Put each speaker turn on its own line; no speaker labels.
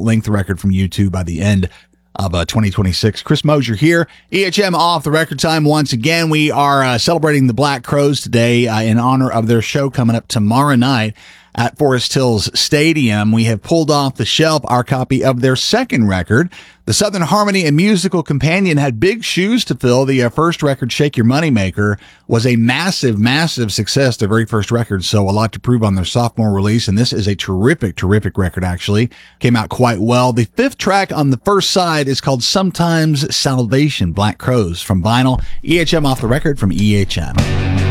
length record from U2 by the end of 2026. Chris Mosier here, EHM Off the Record Time. Once again, we are celebrating the Black Crowes today in honor of their show coming up tomorrow night at Forest Hills Stadium. We have pulled off the shelf our copy of their second record. The Southern Harmony and Musical Companion had big shoes to fill. The first record, Shake Your Moneymaker, was a massive, massive success, their very first record, so a lot to prove on their sophomore release, and this is a terrific, terrific record, actually. Came out quite well. The fifth track on the first side is called Sometimes Salvation, Black Crowes, from vinyl. EHM Off the Record from EHM.